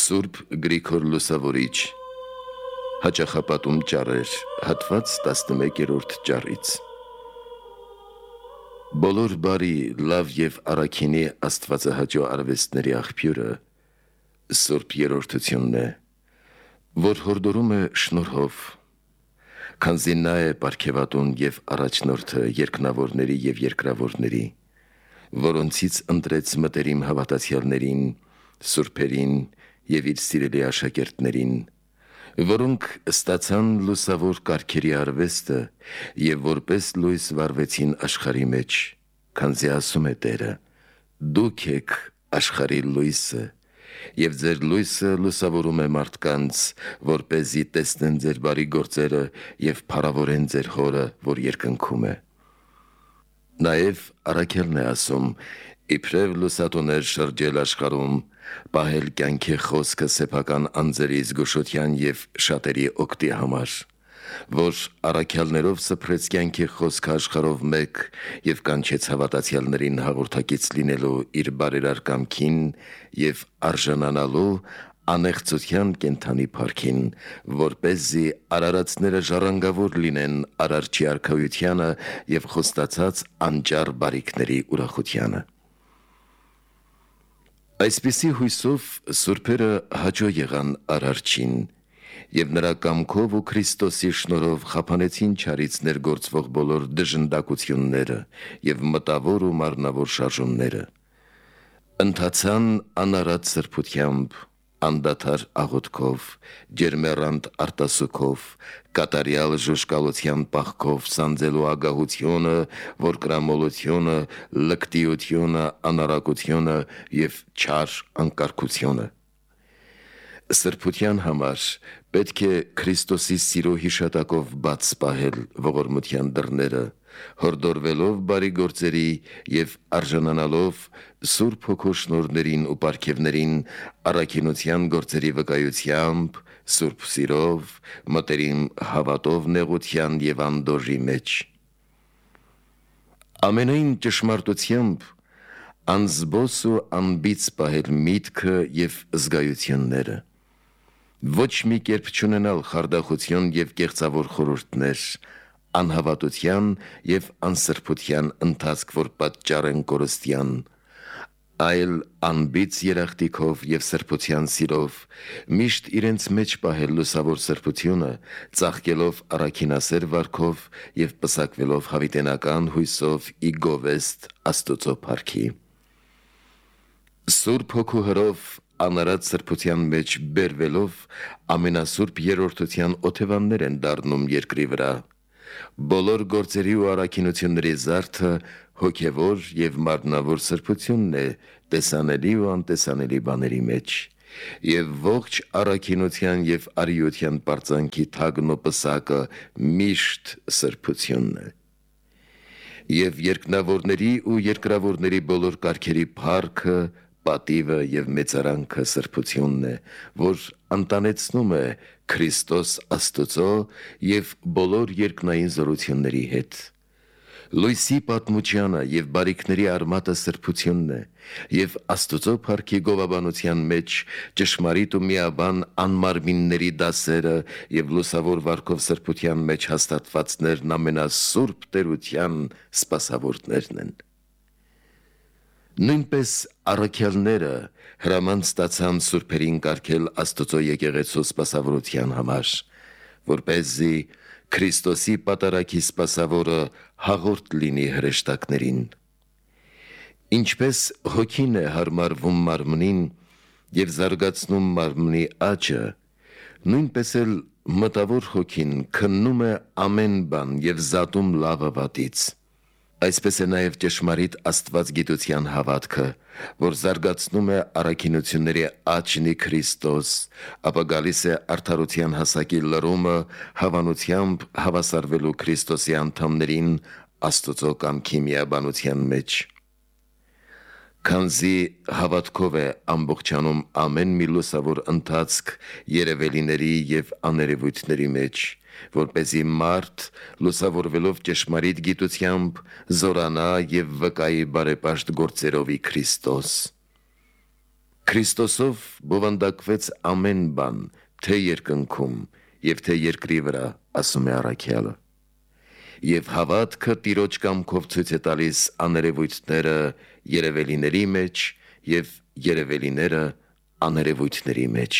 Սուրբ Գրիգոր Լուսավորիչ, հաճախապատում ճառեր, հատված 11-րդ ճառից։ Բոլոր բարի, լավ և առաքինի աստվածահաճո արվեստների աղբյուրը Սուրբ երրորդությունն է, որ հորդորում է շնորհով, քանզի նա է պարգևատուն և առաջնորդը երկնավորների և երկրավորների, որոնցից ընտրեց մտերիմ հավատացյալներին, սուրբերին և իր սիրելի աշակերտներին, որոնք ստացան լուսավոր կարգերի արվեստը և որպես լույս վարվեցին աշխարհի մեջ, քանզի ասում է Տերը. «Դուք եք աշխարհի լույսը, և ձեր լույսը լուսավորում է մարդկանց, որպեսզի տեսնեն ձեր բարի գործերը և փառավորեն ձեր Հորը, որ երկնքում է»։ Նաև առաքյալն է ասում. «Իբրև լուսատուներ շրջել աշխարհում, պահել կյանքի խոսքը սեփական անձերի զգուշության և շատերի օգտի համար, որ առաքյալներով սփռեց կյանքի խոսքը աշխարհով մեկ և կանչեց հավատացյալներին հաղորդակից լինելու իր բարերար կամքին և արժանանալու անեղծության կենդանի փառքին, որպեսզի արարածները ժառանգավոր լինեն Արարչի արքայությանը և խոստացած անճառ բարիքների ուրախությանը»։ Այսպիսի հույսով սուրբերը հաճո եղան Արարչին և նրա կամքով ու Քրիստոսի շնորհով խափանեցին չարից ներգործվող բոլոր դժնդակությունները և մտավոր ու մարմնավոր շարժումները, ընթացան անարատ սրբությամբ, անդադար աղոթքով, ջերմեռանդ արտասուքով, կատարյալ ժուժկալության պահքով սանձելու ագահությունը, որկրամոլությունը, լկտիությունը, անառակությունը և չար անկարգությունը։ Սրբության համար պետք է Քրիստոսի սիրո հիշատակով բաց պահել ողորմության դռները, հորդորվելով բարի գործերի և արժանանալով Սուրբ Հոգու շնորհներին ու պարգևներին առաքինության գործերի վկայությամբ, սուրբ սիրով, մտերիմ հավատով նեղության և անդորրի մեջ։ Ամենայն ճշմարտությամբ անզբոս ու անբիծ պահել միտքը և զգայությունները, ոչ մի կերպ չունենալ խարդախություն և կեղծավոր խորհուրդներ, անհավատության և անսրբության ընթացք, որ պատճառ են կորստյան, այլ անբիծ երախտիկով և սրբության սիրով միշտ իրենց մեջ պահել լուսավոր սրբությունը, ծաղկելով առաքինասեր վարքով և պսակվելով հավիտենական հույսով ի գովեստ Աստուծո փառքի։ Սուրբ Հոգու հրով անարատ սրբության մեջ բերվելով ամենասուրբ երրորդության օթևաններ են դառնում երկրի վրա։ Բոլոր գործերի ու առաքինությունների զարդը հոգևոր և մարմնավոր սրբությունն է տեսանելի ու անտեսանելի բաների մեջ, և ողջ առաքինության և արիության պարծանքի թագն ու պսակը միշտ սրբությունն է։ Եվ երկնավորների ու երկրավորների բոլոր կարգերի փառքը, պատիվը և մեծարանքը սրբությունն է, որ ընտանեցնում է Քրիստոս Աստուծո և բոլոր երկնային զորությունների հետ։ Լույսի պատմուճանը և բարիքների արմատը սրբությունն է, և Աստուծո փառքի գովաբանության մեջ ճշմարիտ ու միաբան անմարմինների դասերը և լուսավոր վարքով սրբության մեջ հաստատվածներն ամենասուրբ տերության սպասավորներն են։ Նույնպես առաքյալները հրաման ստացան սուրբերին կարգել Աստուծո եկեղեցու սպասավորության համար, որպեսզի Քրիստոսի պատարագի սպասավորը հաղորդ լինի հրեշտակներին։ Ինչպես Հոգին է հարմարվում մարմնին և զարգացնում մարմնի աճը, նույնպես էլ Մտավոր Հոգին քննում է ամեն բան և զատում լավը վատից։ Այսպես է նաև ճշմարիտ աստվածգիտության հավատքը, որ զարգացնում է առաքինությունների աճն ի Քրիստոս, ապա գալիս է արդարության հասակի լրումը հավանությամբ հավասարվելու Քրիստոսի անդամներին Աստուծո կամքի միաբանության մեջ։ Քանզի հավատքով է ամբողջանում ամեն մի լուսավոր ընթացք երևելիների և աներևույթների մեջ, որպեսզի մարդ, լուսավորվելով ճշմարիտ գիտությամբ, զորանա և վկայի բարեպաշտ գործերով ի Քրիստոս։ Քրիստոսով բովանդակվեց ամեն բան, թե երկնքում և թե երկրի վրա, ասում է առաքյալը։ Եվ հավատքը տիրոջ կամքով ցույց է տալիս աներևույթները երևելիների մեջ և երևելիները աներևույթների մեջ։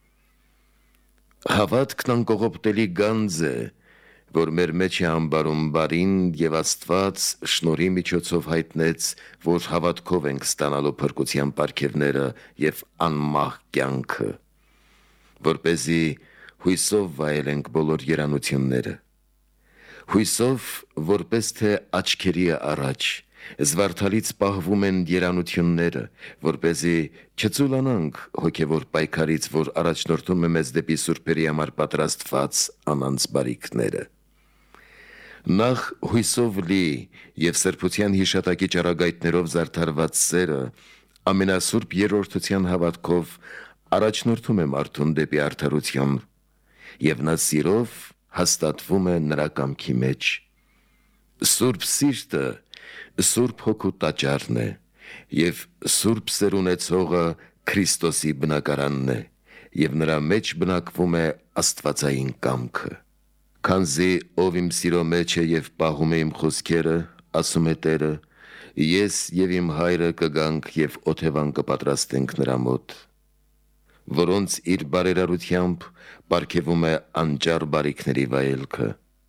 Հավատքն անկողոպտելի գանձ է, որ մեր մեջ է ամբարում բարին, և Աստված շնորհի միջոցով հայտնեց, որ հավատքով ենք ստանալու փրկության պարգևները և անմահ կյանքը, որպեսզի հույսով վայելենք բոլոր երանությունները։ Հույսով, որպես թե աչքերի առաջ, զվարթալից պահվում են երանությունները, որպեսզի չծուլանանք հոգևոր պայքարից, որ առաջնորդում է մեզ դեպի սուրբերի համար պատրաստված անանց բարիքները։ Նախ հույսով լի և սրբության հիշատակի ճառագայթներով զարդարված սերը ամենասուրբ երրորդության հավատքով առաջնորդում է մարդուն դեպի արդարություն, և նա սիրով հաստատվում է նրա կամքի մեջ։ Սուրբ սիրտը Սուրբ Հոգու տաճարն է, և սուրբ սեր ունեցողը Քրիստոսի բնակարանն է, և նրա մեջ բնակվում է աստվածային կամքը։ Քանզի ով իմ սիրո մեջ է և պահում է իմ խոսքերը, ասում է Տերը, ես և իմ Հայրը կգանք և օթևան կպատրաստենք նրա մոտ, որոնց իր բարերարությամբ պարգևում է անճար բարիքների վայելքը։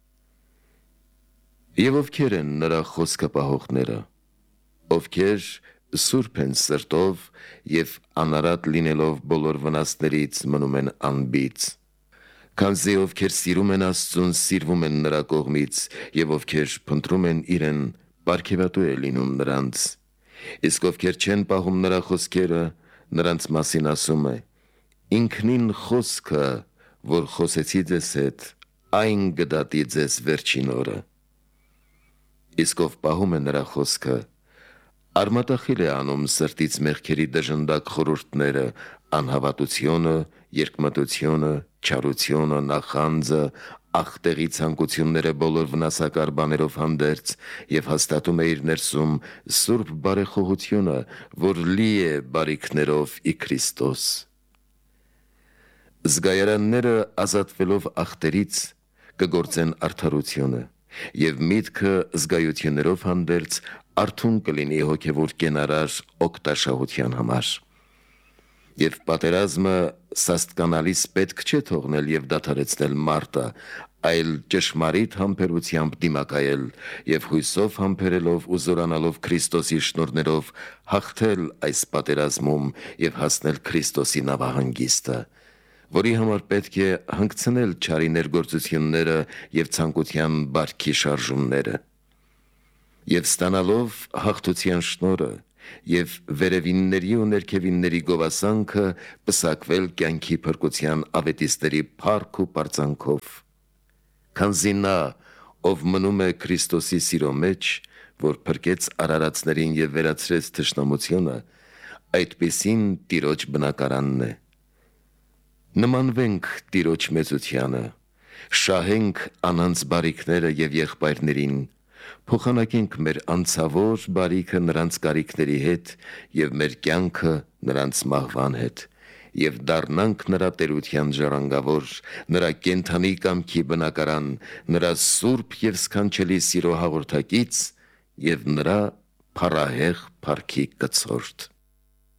Եվ ովքեր են նրա խոսքը պահողները, ովքեր սուրբ են սրտով և անարատ լինելով բոլոր վնասներից մնում են անբիծ։ Քանզի ովքեր սիրում են Աստծուն, սիրվում են նրա կողմից, և ովքեր փնտրում են իրեն, պարգևատու է լինում նրանց։ Իսկ ովքեր չեն պահում նրա խոսքերը, նրանց մասին ասում է. «Ինքնին խոսքը, որ խոսեցի ձեզ հետ, այն կդատի ձեզ վերջին օրը»։ Իսկ ով պահում է նրա խոսքը, արմատախիլ է անում սրտից մեղքերի դժնդակ խորհուրդները, անհավատությունը, երկմտությունը, չարությունը, նախանձը, աղտեղի ցանկությունները բոլոր վնասակար բաներով հանդերձ, և հաստատում է իր ներսում սուրբ բարեխոհությունը, որ լի է բարիքներով ի Քրիստոս։ Զգայարանները ազատվելով աղտերից կգործեն արդարությունը, և միտքը զգայություններով հանդերձ արթուն կլինի հոգևոր կենարար օգտաշահության համար։ Եվ պատերազմը սաստկանալիս պետք չէ թողնել և դադարեցնել մարտը, այլ ճշմարիտ համբերությամբ դիմակայել և հույսով համբերելով ու զորանալով Քրիստոսի շնորհներով հաղթել այս պատերազմում և հասնել Քրիստոսի նավահանգիստը, որի համար պետք է հանգցնել չարի ներգործությունները և ցանկության բարքի շարժումները։ Եվ ստանալով հաղթության շնորհը և վերևինների ու ներքևինների գովասանքը, պսակվել կյանքի փրկության ավետիստերի փառք ու պարծանքով։ Քանզի նա, ով մնում է Քրիստոսի սիրո մեջ, որ փրկեց արարածներին և վերացրեց թշնամությունը, այդպիսին Տիրոջ բնակարանն է։ Նմանվենք Տիրոջ մեծությանը, շահենք անանց բարիքները և եղբայրներին, փոխանակենք մեր անցավոր բարիքը նրանց կարիքների հետ և մեր կյանքը նրանց մահվան հետ, և դառնանք նրա տերության ժառանգավոր, նրա կենդանի կամքի բնակարան, նրա սուրբ և սքանչելի սիրո հաղորդակից և նրա փառահեղ փառքի կցորդ։